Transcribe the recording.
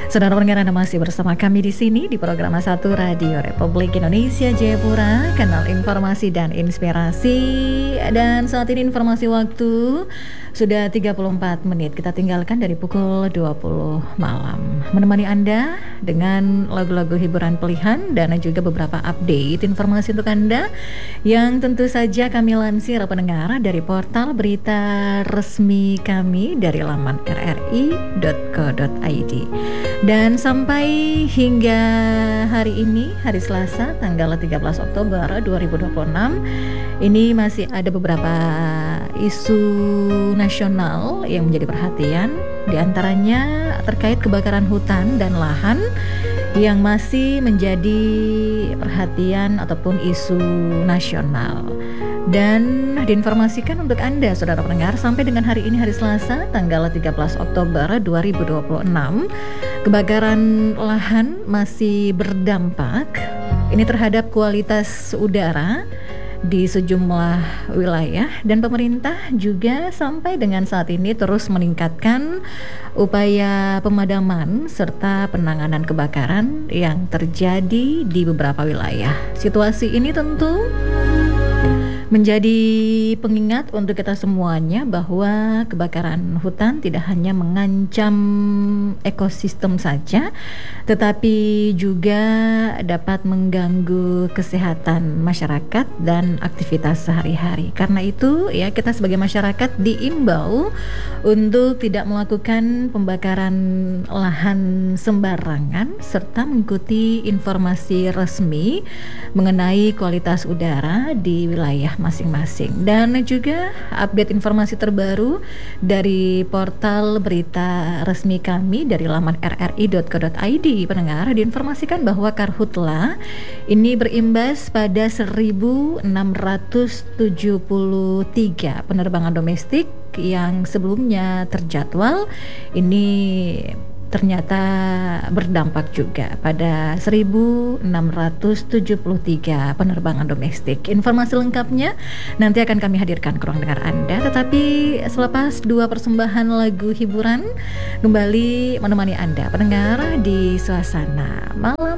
Saudara pendengar, Anda masih bersama kami di sini di program Satu Radio Republik Indonesia Jayapura, kanal informasi dan inspirasi. Dan saat ini informasi waktu sudah 34 menit kita tinggalkan dari pukul 20 malam. Menemani Anda dengan lagu-lagu hiburan pilihan dan juga beberapa update informasi untuk Anda yang tentu saja kami lansir pendengar dari portal berita resmi kami dari laman rri.co.id. Dan sampai hingga hari ini, hari Selasa tanggal 13 Oktober 2026, ini masih ada beberapa isu nasional yang menjadi perhatian. Di antaranya terkait kebakaran hutan dan lahan yang masih menjadi perhatian ataupun isu nasional. Dan diinformasikan untuk Anda saudara pendengar, sampai dengan hari ini hari Selasa tanggal 13 Oktober 2026, kebakaran lahan masih berdampak ini terhadap kualitas udara di sejumlah wilayah, dan pemerintah juga sampai dengan saat ini terus meningkatkan upaya pemadaman serta penanganan kebakaran yang terjadi di beberapa wilayah. Situasi ini tentu menjadi pengingat untuk kita semuanya bahwa kebakaran hutan tidak hanya mengancam ekosistem saja, tetapi juga dapat mengganggu kesehatan masyarakat dan aktivitas sehari-hari. Karena itu ya, kita sebagai masyarakat diimbau untuk tidak melakukan pembakaran lahan sembarangan serta mengikuti informasi resmi mengenai kualitas udara di wilayah masing-masing. Dan juga update informasi terbaru dari portal berita resmi kami dari laman rri.co.id. Pendengar, diinformasikan bahwa Karhutla ini berimbas pada 1.673 penerbangan domestik yang sebelumnya terjadwal, ini ternyata berdampak juga pada 1.673 penerbangan domestik. Informasi lengkapnya nanti akan kami hadirkan ke ruang dengar Anda, tetapi selepas dua persembahan lagu hiburan kembali menemani Anda pendengar di suasana malam